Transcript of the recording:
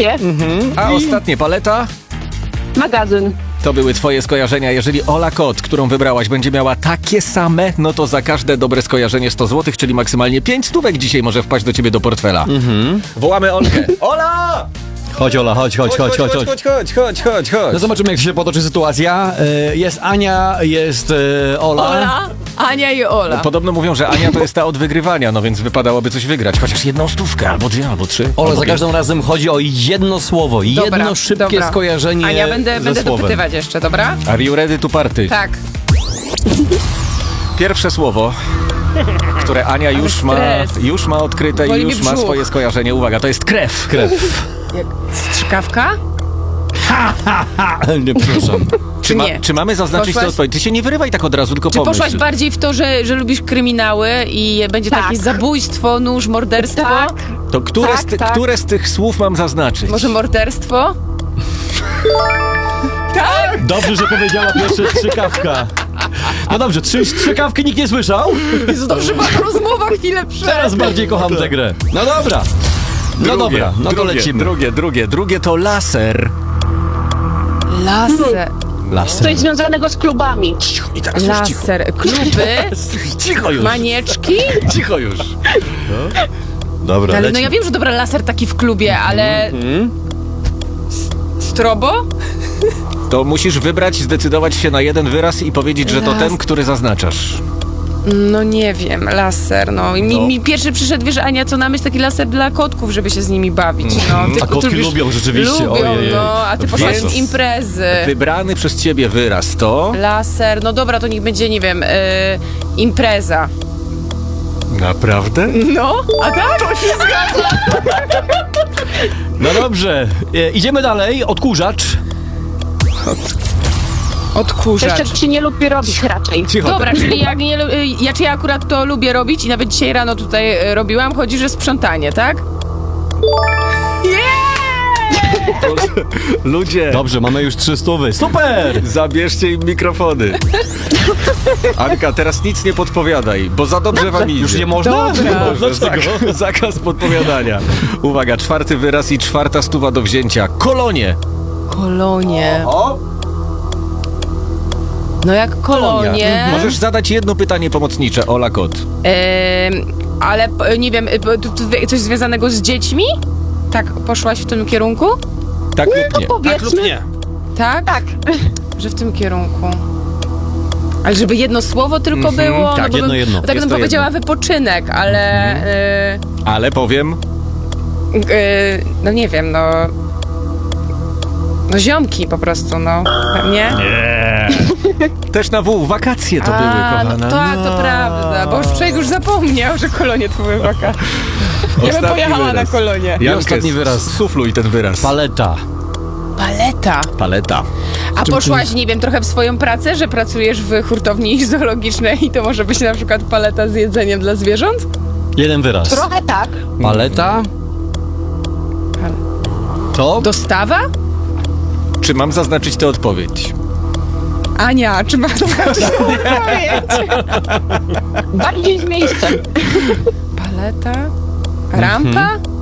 Sklepie. A ostatnie paleta? Magazyn. To były twoje skojarzenia. Jeżeli Ola Kot, którą wybrałaś, będzie miała takie same, no to za każde dobre skojarzenie 100 zł, czyli maksymalnie 5 stówek dzisiaj może wpaść do ciebie do portfela. Wołamy Olkę. Ola! Chodź, Ola, chodź. Chodź. No zobaczymy, jak się potoczy sytuacja. Jest Ania, jest Ola. Ola, Ania i Ola. Podobno mówią, że Ania to jest ta od wygrywania, no więc wypadałoby coś wygrać. Chociaż jedną stówkę, albo dwie, albo trzy. Ola, albo za pięć. każdym razem chodzi o jedno słowo, jedno szybkie skojarzenie. Ania, będę ze słowem. dopytywać jeszcze, dobra? Are you ready to party? Tak. Pierwsze słowo, które Ania już ma odkryte Boli i mnie już ma brzuch. swoje skojarzenie. Uwaga, to jest krew. Strzykawka? Nie, przepraszam. Nie. Czy mamy zaznaczyć tę odpowiedź? Ty się nie wyrywaj tak od razu, tylko Czy pomyśl. poszłaś bardziej w to, że lubisz kryminały i będzie Tak. takie zabójstwo, nóż, morderstwo? Tak. To Tak. które z tych słów mam zaznaczyć? Może morderstwo? Tak? Dobrze, że powiedziała pierwsze strzykawka. No dobrze, strzykawki nikt nie słyszał? Jezu, dobrze była ta rozmowa chwilę przed. Teraz bardziej kocham tę grę. No dobra. No to lecimy. Drugie to laser. Laser. Coś związanego z klubami. I teraz już cicho. Laser. Kluby? Cicho już. Manieczki? Cicho już. Dobra, Ale no lecimy. ja wiem, że dobra, laser taki w klubie, ale... Strobo? To musisz wybrać, zdecydować się na jeden wyraz i powiedzieć, że to ten, który zaznaczasz. No nie wiem, laser, no. I mi pierwszy przyszedł, wiesz, Ania, co na myśl, taki laser dla kotków, żeby się z nimi bawić, no. Ty, A kotki lubisz- lubią rzeczywiście, Lubią, ojej. no, a ty poszłaś Więc- w imprezy. Wybrany przez ciebie wyraz to... Laser, no dobra, to niech będzie, nie wiem, impreza. Naprawdę? No, a tak? To się zgadza. No dobrze, idziemy dalej. Odkurzacz. Odkurzacz. Jeszcze się nie lubi robić raczej. Cicho. Dobra, czyli jak nie, ja akurat to lubię robić i nawet dzisiaj rano tutaj robiłam, chodzi, że sprzątanie, tak? Ludzie, Dobrze, mamy już 300. Super! zabierzcie im mikrofony. Anka, teraz nic nie podpowiadaj, bo za dobrze wam idzie. Już nie można? Nie można, Dlaczego? zakaz podpowiadania. Uwaga, czwarty wyraz i 4 stuwa do wzięcia. Kolonie. Kolonie. No jak kolonie. Możesz zadać jedno pytanie pomocnicze, Ola Kot. Ale nie wiem, coś związanego z dziećmi? Tak, poszłaś w tym kierunku? Tak lub nie? Powiedzmy. Tak? Tak. Że w tym kierunku. Ale żeby jedno słowo tylko było? tak, bo jedno. Bo tak Jest bym to powiedziała wypoczynek, ale... Ale powiem... no nie wiem, no... No ziomki po prostu, no. Nie? Też na W, wakacje to były, kochana. No tak, to prawda, bo już człowiek już zapomniał, że kolonie to były wakacje. Ja bym Ostatni pojechała na wyraz. kolonie. Jankę, ostatni wyraz. Sufluj ten wyraz. Paleta. Paleta. Paleta. A poszłaś, nie wiem, trochę w swoją pracę, że pracujesz w hurtowni zoologicznej i to może być na przykład paleta z jedzeniem dla zwierząt? Jeden wyraz. Trochę tak. Paleta. To? Dostawa? Czy mam zaznaczyć tę odpowiedź? Ania, czy masz zobaczyć odpowiedź? Bardziej z miejscem. Paleta? Rampa?